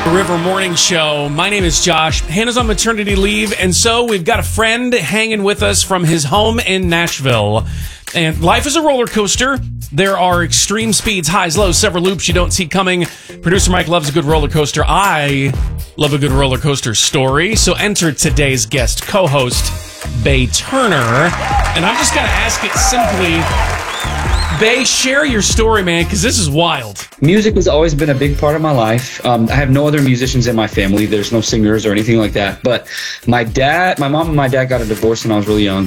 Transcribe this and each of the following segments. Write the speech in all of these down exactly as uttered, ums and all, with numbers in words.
River Morning Show. My name is Josh. Hannah's on maternity leave, and so we've got a friend hanging with us from his home in Nashville. And life is a roller coaster. There are extreme speeds, highs, lows, several loops you don't see coming. Producer Mike loves a good roller coaster. I love a good roller coaster story. So enter today's guest co-host, Bay Turner. And I'm just going to ask it simply, Bay, share your story, man, because this is wild. Music has always been a big part of my life. Um, I have no other musicians in my family. There's no singers or anything like that. But my dad, my mom and my dad got a divorce when I was really young.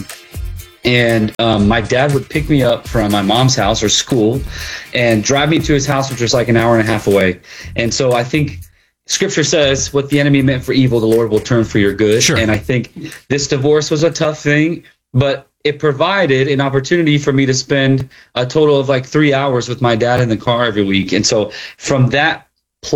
And um, my dad would pick me up from my mom's house or school and drive me to his house, which was like an hour and a half away. And so I think Scripture says what the enemy meant for evil, the Lord will turn for your good. Sure. And I think this divorce was a tough thing, but it provided an opportunity for me to spend a total of like three hours with my dad in the car every week. And so from that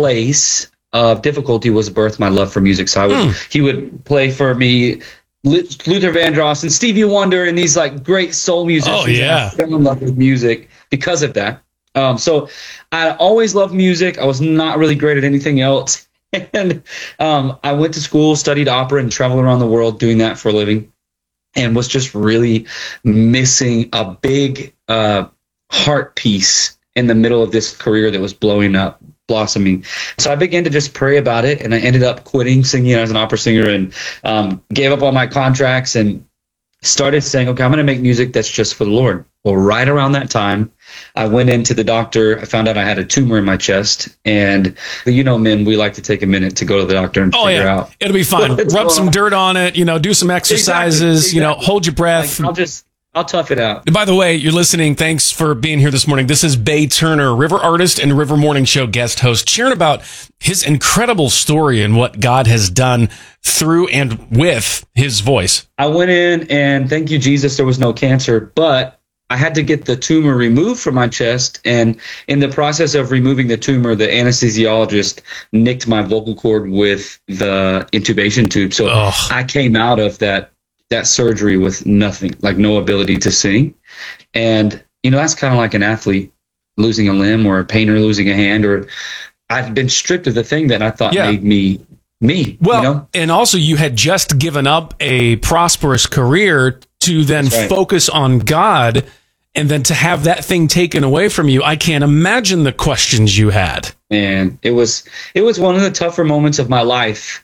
place of difficulty was birthed my love for music. So I would, mm. he would play for me Luther Vandross and Stevie Wonder and these like great soul musicians. Oh, yeah. I fell in love with music because of that. Um, so I always loved music. I was not really great at anything else. And um, I went to school, studied opera, and traveled around the world doing that for a living, and was just really missing a big uh, heart piece in the middle of this career that was blowing up, blossoming. So I began to just pray about it, and I ended up quitting singing as an opera singer and um, gave up all my contracts and started saying, okay, I'm going to make music that's just for the Lord. Well, right around that time, I went into the doctor. I found out I had a tumor in my chest. And, you know, men, we like to take a minute to go to the doctor and oh, figure yeah. out. It'll be fine. Rub some dirt on it, you know, do some exercises, exactly. Exactly. you know, hold your breath. Like, I'll just... I'll tough it out. By the way, you're listening. Thanks for being here this morning. This is Bay Turner, River artist and River Morning Show guest host, sharing about his incredible story and what God has done through and with his voice. I went in and thank you, Jesus, there was no cancer, but I had to get the tumor removed from my chest. And in the process of removing the tumor, the anesthesiologist nicked my vocal cord with the intubation tube. So Ugh. I came out of that that surgery with nothing, like no ability to sing. And, you know, that's kind of like an athlete losing a limb or a painter losing a hand, or I've been stripped of the thing that I thought yeah. made me me. Well, you know? And also you had just given up a prosperous career to then right. focus on God, and then to have that thing taken away from you. I can't imagine the questions you had. Man, it was, it was one of the tougher moments of my life,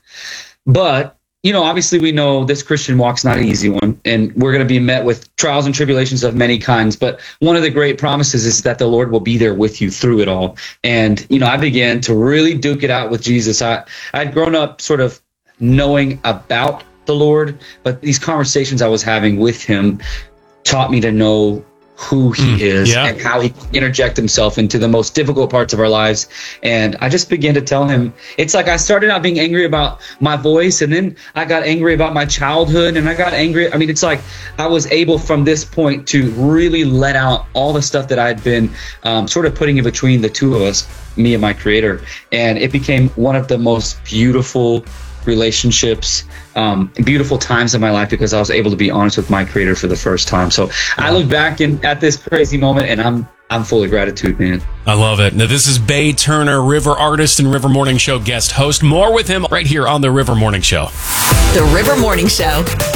but you know, obviously we know this Christian walk's not an easy one, and we're going to be met with trials and tribulations of many kinds. But one of the great promises is that the Lord will be there with you through it all. And, you know, I began to really duke it out with Jesus. I, I'd grown up sort of knowing about the Lord, but these conversations I was having with him taught me to know who he mm, is yeah. and how he can interject himself into the most difficult parts of our lives. And I just began to tell him, it's like I started out being angry about my voice, and then I got angry about my childhood, and I got angry. I mean, it's like I was able from this point to really let out all the stuff that I'd been um, sort of putting in between the two of us, me and my creator. And it became one of the most beautiful relationships, um, beautiful times in my life, because I was able to be honest with my creator for the first time. So I look back in, at this crazy moment, and I'm I'm full of gratitude, man. I love it. Now, this is Bay Turner, River artist and River Morning Show guest host. More with him right here on the River Morning Show. The River Morning Show.